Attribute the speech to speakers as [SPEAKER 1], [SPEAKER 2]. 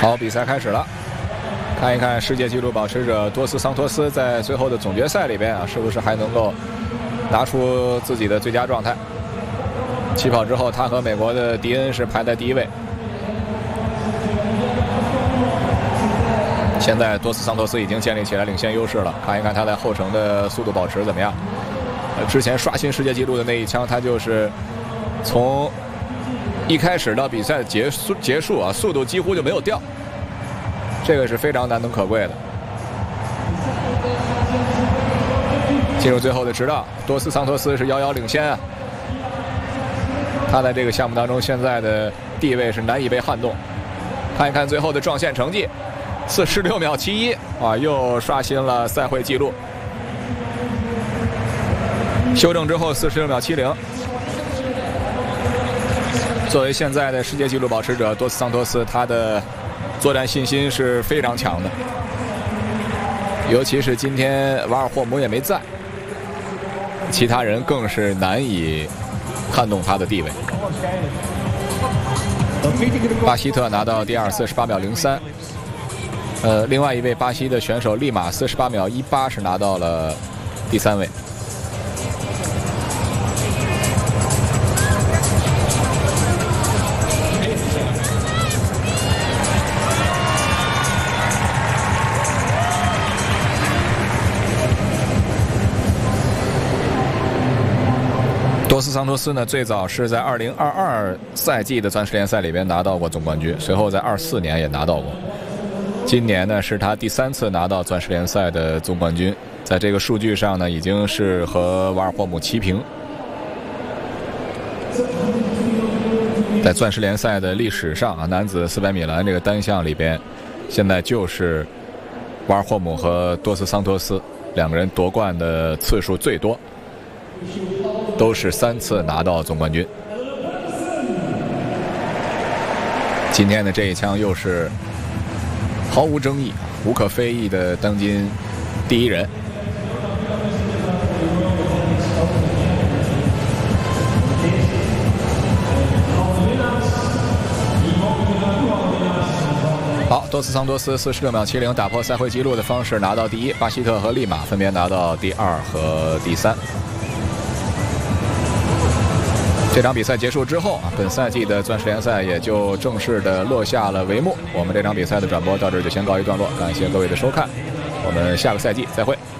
[SPEAKER 1] 好，比赛开始了，看一看世界纪录保持者多斯桑托斯在最后的总决赛里边啊，是不是还能够拿出自己的最佳状态？起跑之后，他和美国的迪恩是排在第一位。现在多斯桑托斯已经建立起来领先优势了，看一看他在后程的速度保持怎么样。之前刷新世界纪录的那一枪，他就是从一开始到比赛结束啊，速度几乎就没有掉，这个是非常难能可贵的。进入最后的直道，多斯桑托斯是遥遥领先啊。他在这个项目当中现在的地位是难以被撼动。看一看最后的撞线成绩，46秒71啊，又刷新了赛会纪录。修正之后46秒70。作为现在的世界纪录保持者多斯桑托斯，他的作战信心是非常强的。尤其是今天瓦尔霍姆也没在，其他人更是难以撼动他的地位。巴希特拿到第二，48秒03。另外一位巴西的选手利马48秒18是拿到了第3位。多斯桑托斯呢，最早是在2022赛季的钻石联赛里边拿到过总冠军，随后在24年也拿到过。今年呢是他第3次拿到钻石联赛的总冠军，在这个数据上呢已经是和瓦尔霍姆齐平。在钻石联赛的历史上啊，男子400米栏这个单项里边，现在就是瓦尔霍姆和多斯桑托斯两个人夺冠的次数最多，都是3次拿到总冠军。今天的这一枪又是毫无争议、无可非议的当今第一人。好，多斯桑托斯46秒70打破赛会纪录的方式拿到第1，巴希特和利马分别拿到第2和第3。这场比赛结束之后啊，本赛季的钻石联赛也就正式的落下了帷幕。我们这场比赛的转播到这儿就先告一段落，感谢各位的收看，我们下个赛季再会。